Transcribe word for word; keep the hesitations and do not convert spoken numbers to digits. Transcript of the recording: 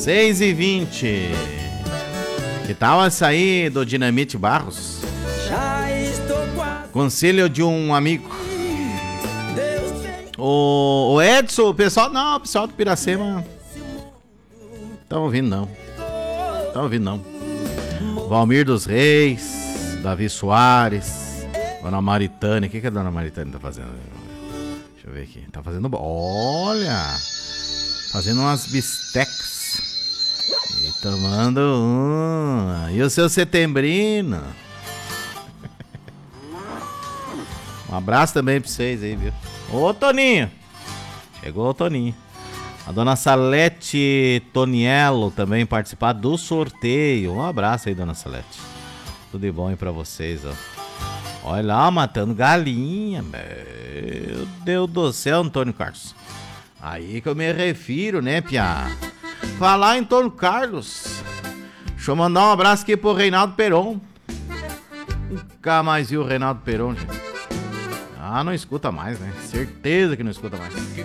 seis e vinte. Que tal essa aí do Dinamite Barros? Conselho de um amigo. O, o Edson, o pessoal... Não, o pessoal do Piracema... Tá ouvindo não. Tá ouvindo não. Valmir dos Reis, Davi Soares, Dona Maritânia. O que, que a Dona Maritânia tá fazendo? Deixa eu ver aqui. Tá fazendo... Olha! Fazendo umas bistecs. E tomando uma. E o seu setembrino? Um abraço também pra vocês aí, viu? Ô, Toninho! Chegou o Toninho. A dona Salete Toniello também participar do sorteio. Um abraço aí, dona Salete. Tudo de bom aí pra vocês, ó. Olha lá, matando galinha. Meu Deus do céu, Antônio Carlos. Aí que eu me refiro, né, piá? Falar em Antônio Carlos. Deixa eu mandar um abraço aqui pro Reinaldo Peron. Nunca mais viu o Reinaldo Peron, gente. Ah, não escuta mais, né? Certeza que não escuta mais.